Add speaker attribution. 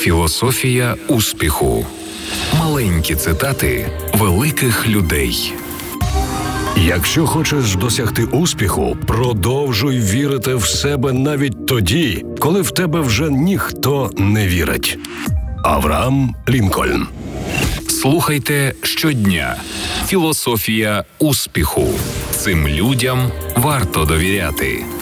Speaker 1: Філософія успіху. Маленькі цитати великих людей.
Speaker 2: Якщо хочеш досягти успіху, продовжуй вірити в себе навіть тоді, коли в тебе вже ніхто не вірить. Авраам Лінкольн.
Speaker 1: Слухайте щодня. Філософія успіху. Цим людям варто довіряти.